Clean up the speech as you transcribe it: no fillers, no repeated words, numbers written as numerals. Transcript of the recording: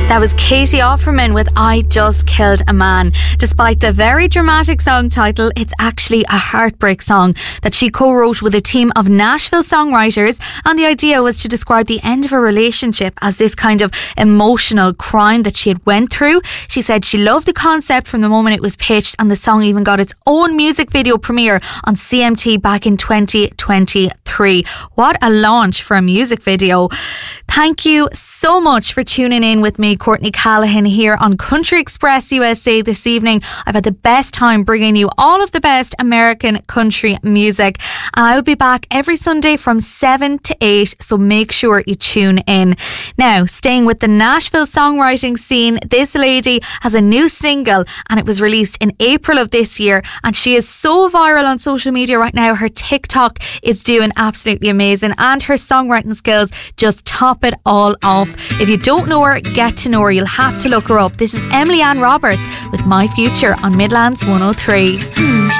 That was Katie Offerman with I Just Killed a Man. Despite the very dramatic song title, it's actually a heartbreak song that she co-wrote with a team of Nashville songwriters, and the idea was to describe the end of a relationship as this kind of emotional crime that she had went through. She said she loved the concept from the moment it was pitched, and the song even got its own music video premiere on CMT back in 2023. What a launch for a music video. Thank you so much for tuning in with me, Courtney Callahan, here on Country Express USA this evening. I've had the best time bringing you all of the best American country music, and I will be back every Sunday from 7 to 8, so make sure you tune in. Now, staying with the Nashville songwriting scene, this lady has a new single and it was released in April of this year, and she is so viral on social media right now. Her TikTok is doing absolutely amazing, and her songwriting skills just top it all off. If you don't know her, get to know her. You'll have to look her up. This is Emily Ann Roberts with My Future on Midlands 103.